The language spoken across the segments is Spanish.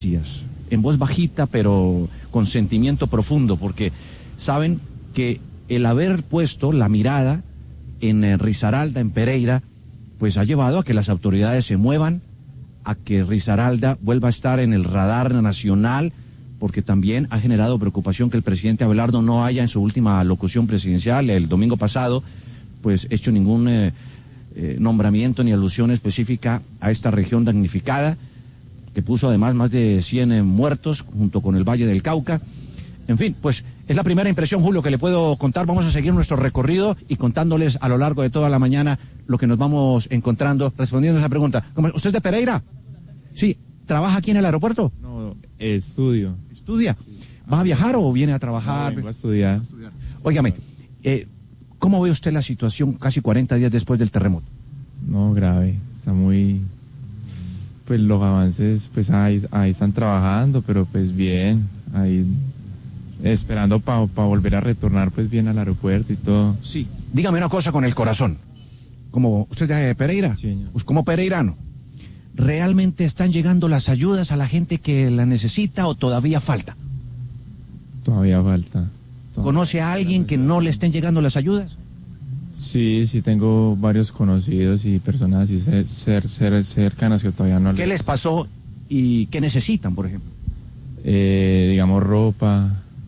en voz bajita, pero con sentimiento profundo, porque saben que el haber puesto la mirada en Risaralda, en Pereira, pues ha llevado a que las autoridades se muevan, a que Risaralda vuelva a estar en el radar nacional, porque también ha generado preocupación que el presidente Abelardo no haya en su última locución presidencial el domingo pasado, pues hecho ningún nombramiento ni alusión específica a esta región damnificada, que puso además más de 100 muertos junto con el Valle del Cauca. En fin, pues es la primera impresión, Julio, que le puedo contar. Vamos a seguir nuestro recorrido y contándoles a lo largo de toda la mañana lo que nos vamos encontrando, respondiendo a esa pregunta. ¿Usted es de Pereira? Sí. ¿Trabaja aquí en el aeropuerto? No, estudio. ¿Estudia? ¿Va a viajar o viene a trabajar? No, vengo a estudiar. Óigame, ¿cómo ve usted la situación casi 40 días después del terremoto? No, grave. Está muy... Pues los avances, pues ahí están trabajando, pero pues bien, ahí esperando para volver a retornar pues bien al aeropuerto y todo. Sí. Dígame una cosa con el corazón. Como usted es de Pereira, sí, pues como pereirano, ¿realmente están llegando las ayudas a la gente que la necesita o todavía falta? Todavía falta. ¿Conoce a alguien que no le estén llegando las ayudas? Sí, tengo varios conocidos y personas así cercanas que todavía no... ¿Qué les pasó y qué necesitan, por ejemplo? Digamos ropa,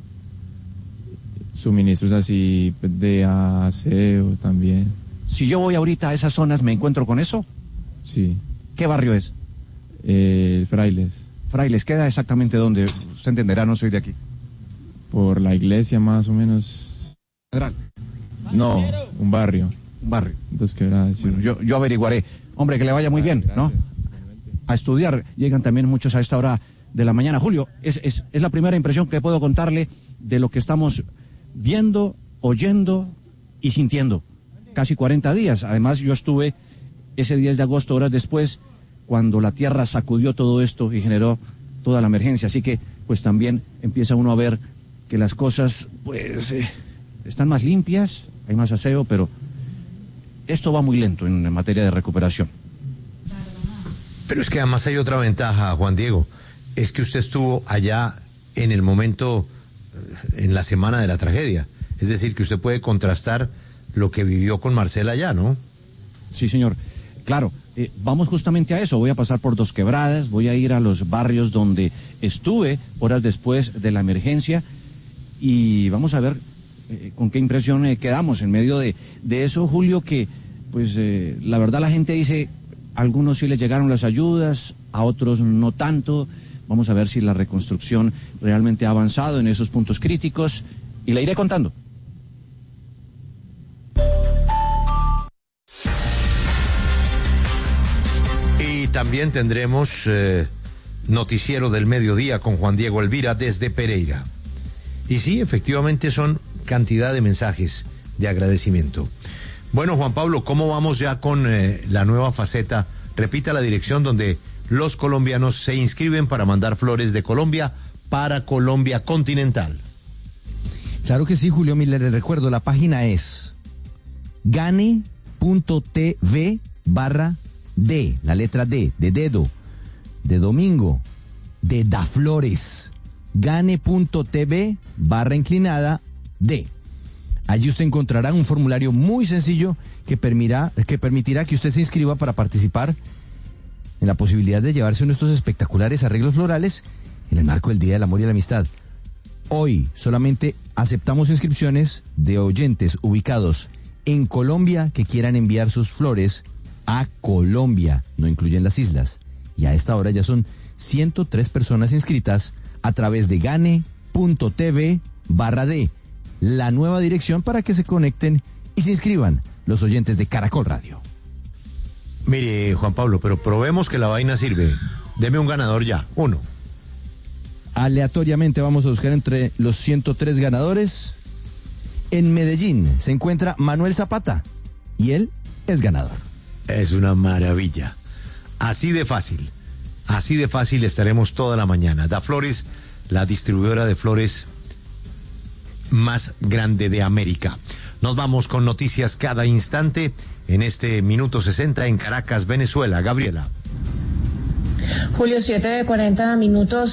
suministros así de aseo también. Si yo voy ahorita a esas zonas, ¿me encuentro con eso? Sí. ¿Qué barrio es? Frailes. Frailes, ¿queda exactamente dónde? Usted entenderá, no soy de aquí. Por la iglesia más o menos. No, un barrio. Un barrio. 2 Quebradas. Sí. Bueno, yo averiguaré. Hombre, que le vaya muy bien, gracias, ¿no? A estudiar. Llegan también muchos a esta hora de la mañana. Julio, es la primera impresión que puedo contarle de lo que estamos viendo, oyendo y sintiendo. Casi 40 días. Además, yo estuve ese 10 de agosto, horas después, cuando la tierra sacudió todo esto y generó toda la emergencia. Así que, pues también empieza uno a ver que las cosas, pues, están más limpias, hay más aseo, pero esto va muy lento en materia de recuperación. Pero es que además hay otra ventaja, Juan Diego, es que usted estuvo allá en el momento, en la semana de la tragedia. Es decir, que usted puede contrastar lo que vivió con Marcela allá, ¿no? Sí, señor. Claro, vamos justamente a eso. Voy a pasar por 2 Quebradas, voy a ir a los barrios donde estuve horas después de la emergencia y vamos a ver con qué impresión quedamos en medio de eso, Julio, que pues la verdad la gente dice, a algunos sí les llegaron las ayudas, a otros no tanto. Vamos a ver si la reconstrucción realmente ha avanzado en esos puntos críticos y le iré contando. Y también tendremos noticiero del mediodía con Juan Diego Elvira desde Pereira. Y sí, efectivamente son cantidad de mensajes de agradecimiento. Bueno, Juan Pablo, ¿cómo vamos ya con la nueva faceta? Repita la dirección donde los colombianos se inscriben para mandar flores de Colombia para Colombia continental. Claro que sí, Julio Miller, le recuerdo, la página es gane.tv/D, la letra D, de dedo, de domingo, de Daflores. Gane.tv/D. Allí usted encontrará un formulario muy sencillo que permitirá que usted se inscriba para participar en la posibilidad de llevarse uno de estos espectaculares arreglos florales en el marco del Día del Amor y la Amistad. Hoy solamente aceptamos inscripciones de oyentes ubicados en Colombia que quieran enviar sus flores a Colombia, no incluyen las islas. Y a esta hora ya son 103 personas inscritas a través de gane.tv/D, la nueva dirección para que se conecten y se inscriban los oyentes de Caracol Radio. Mire, Juan Pablo, pero probemos que la vaina sirve. Deme un ganador ya, uno. Aleatoriamente vamos a buscar entre los 103 ganadores. En Medellín se encuentra Manuel Zapata y él es ganador. Es una maravilla. Así de fácil estaremos toda la mañana. Daflores, la distribuidora de flores más grande de América. Nos vamos con noticias cada instante en este minuto 60 en Caracas, Venezuela. Gabriela. Julio, 7:40 minutos.